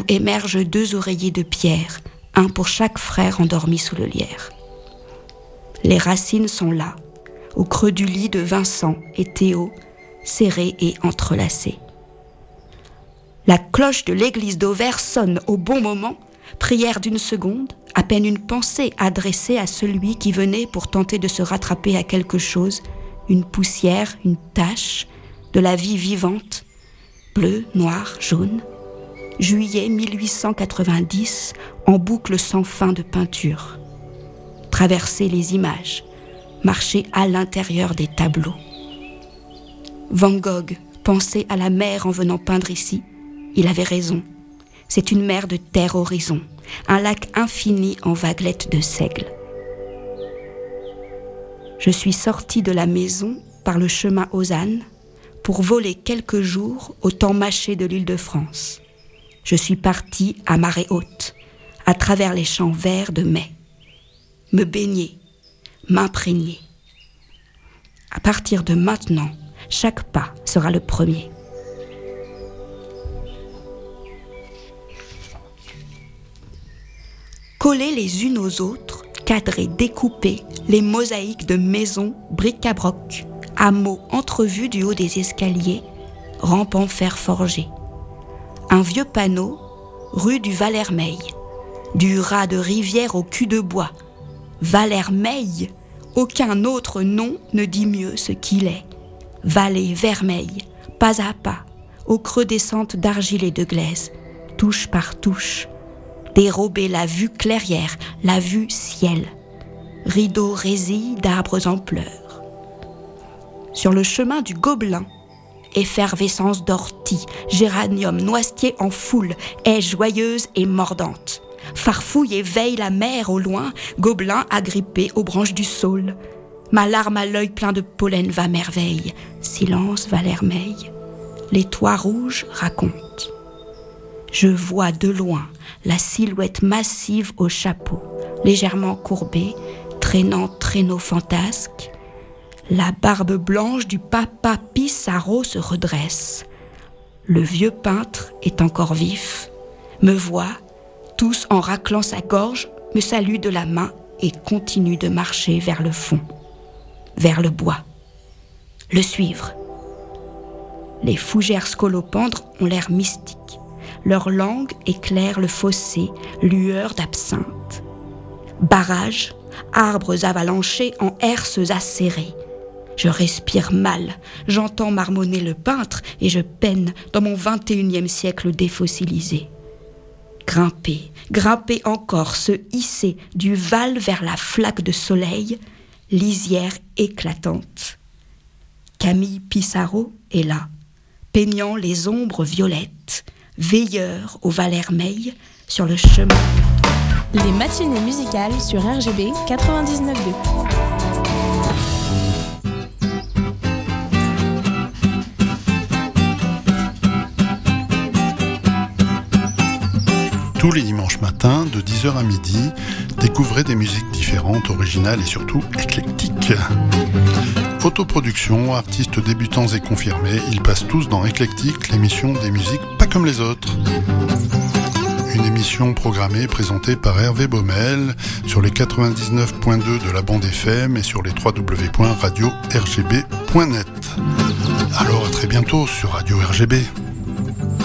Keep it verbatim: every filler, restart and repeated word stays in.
émergent deux oreillers de pierre, un pour chaque frère endormi sous le lierre. Les racines sont là, au creux du lit de Vincent et Théo, serrés et entrelacés. La cloche de l'église d'Auvers sonne au bon moment, prière d'une seconde, à peine une pensée adressée à celui qui venait pour tenter de se rattraper à quelque chose, une poussière, une tache, de la vie vivante, bleu, noir, jaune. Juillet mille huit cent quatre-vingt-dix, en boucle sans fin de peinture. Traverser les images, marcher à l'intérieur des tableaux. Van Gogh pensait à la mer en venant peindre ici. Il avait raison. C'est une mer de terre-horizon, un lac infini en vaguelettes de seigle. Je suis sortie de la maison par le chemin aux ânes pour voler quelques jours au temps mâché de l'île de France. Je suis partie à marée haute, à travers les champs verts de mai. Me baigner, m'imprégner. À partir de maintenant, chaque pas sera le premier. Coller les unes aux autres, cadrer, découper les mosaïques de maisons bric-à-broc, hameaux entrevus du haut des escaliers, rampes en fer forgé. Un vieux panneau, rue du Valhermeil, du raz de rivière au cul de bois. Valhermeil, aucun autre nom ne dit mieux ce qu'il est. Vallée vermeille, pas à pas, au creux des sentes d'argile et de glaise, touche par touche, dérober la vue clairière, la vue ciel, rideau résille d'arbres en pleurs. Sur le chemin du Gobelin, effervescence d'orties, géranium, noisetier en foule, haies joyeuses et mordantes. Farfouille et veille la mer au loin, gobelin agrippé aux branches du saule. Ma larme à l'œil plein de pollen va merveille. Silence, Valhermeil. Les toits rouges racontent. Je vois de loin la silhouette massive au chapeau, légèrement courbée, traînant traîneau fantasque. La barbe blanche du papa Pissarro se redresse. Le vieux peintre est encore vif, me voit, tous en raclant sa gorge, me salue de la main et continue de marcher vers le fond, vers le bois. Le suivre. Les fougères scolopendres ont l'air mystiques. Leur langue éclaire le fossé, lueur d'absinthe. Barrages, arbres avalanchés en herses acérées. Je respire mal, j'entends marmonner le peintre et je peine dans mon vingt et unième siècle défossilisé. Grimper, grimper encore, se hisser du Val vers la flaque de soleil, lisière éclatante. Camille Pissarro est là, peignant les ombres violettes, veilleur au Valhermeil sur le chemin. Les matinées musicales sur R G B quatre-vingt-dix-neuf virgule deux. Tous les dimanches matins, de dix heures à midi, découvrez des musiques différentes, originales et surtout éclectiques. Autoproduction, artistes débutants et confirmés, ils passent tous dans Éclectique, l'émission des musiques pas comme les autres. Une émission programmée, présentée par Hervé Baumel sur les quatre-vingt-dix-neuf virgule deux de la bande F M et sur les w w w point radio r g b point net. Alors à très bientôt sur Radio R G B.